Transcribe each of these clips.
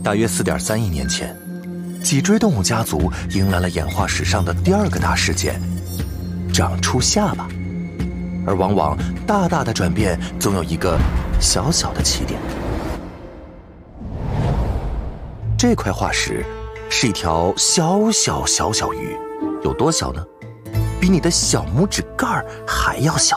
大约4.3亿年前，脊椎动物家族迎来了演化史上的第二个大事件——长出下巴。而往往大大的转变总有一个小小的起点。这块化石是一条小小鱼，有多小呢？比你的小拇指盖还要小。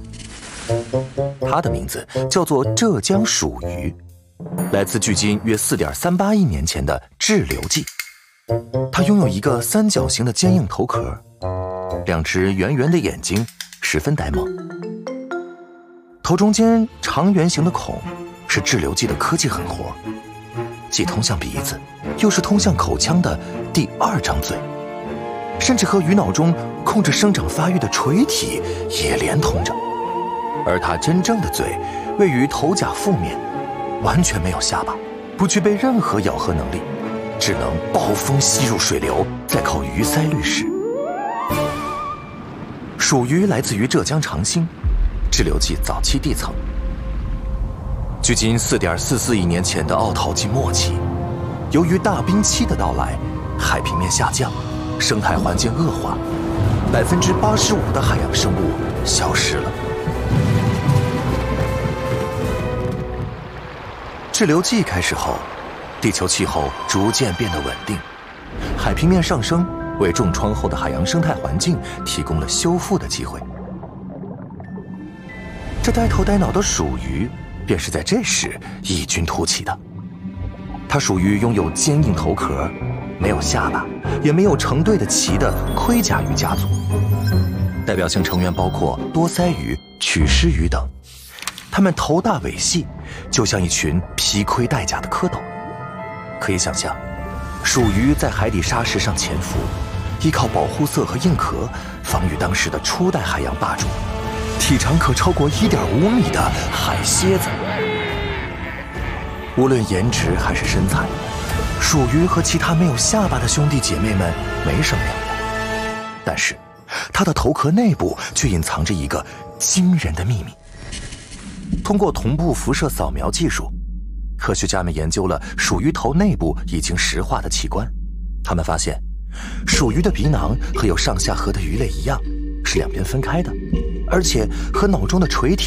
它的名字叫做浙江鼠鱼，来自距今约4.38亿年前的志留纪。它拥有一个三角形的坚硬头壳，两只圆圆的眼睛，十分呆萌。头中间长圆形的孔是志留纪的科技狠活，既通向鼻子，又是通向口腔的第二张嘴，甚至和鱼脑中控制生长发育的垂体也连通着。而它真正的嘴位于头甲腹面，完全没有下巴，不具备任何咬合能力，只能暴风吸入水流，再靠鱼鳃滤食。鼠鱼来自于浙江长兴，志留纪早期地层。距今4.44亿年前的奥陶纪末期，由于大冰期的到来，海平面下降，生态环境恶化，85%的海洋生物消失了。志留纪开始后，地球气候逐渐变得稳定，海平面上升为重创后的海洋生态环境提供了修复的机会。这呆头呆脑的鼠鱼便是在这时异军突起的。它属于拥有坚硬头壳、没有下巴，也没有成对的鳍的盔甲鱼家族。代表性成员包括多鳃鱼、曲狮鱼等。它们头大尾细，就像一群披盔戴甲的蝌蚪。可以想象，鼠鱼在海底沙石上潜伏，依靠保护色和硬壳防御当时的初代海洋霸主，体长可超过1.5米的海蝎子。无论颜值还是身材，鼠鱼和其他没有下巴的兄弟姐妹们没什么两样。但是，它的头壳内部却隐藏着一个惊人的秘密。通过同步辐射扫描技术，科学家们研究了鼠鱼头内部已经石化的器官。他们发现，鼠鱼的鼻囊和有上下颌的鱼类一样，是两边分开的，而且和脑中的垂体